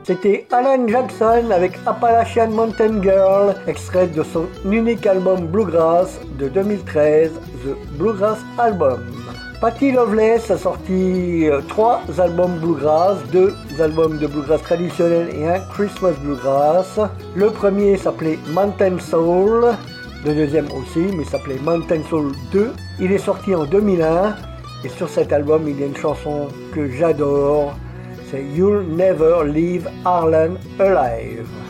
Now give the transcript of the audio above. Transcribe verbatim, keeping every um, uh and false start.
C'était Alan Jackson avec Appalachian Mountain Girl, extrait de son unique album Bluegrass de deux mille treize, The Bluegrass Album. Patty Loveless a sorti euh, trois albums Bluegrass, deux albums de Bluegrass traditionnel et un Christmas Bluegrass. Le premier s'appelait Mountain Soul, le deuxième aussi, mais s'appelait Mountain Soul deux. Il est sorti en deux mille un et sur cet album il y a une chanson que j'adore, c'est You'll Never Leave Harlan Alive.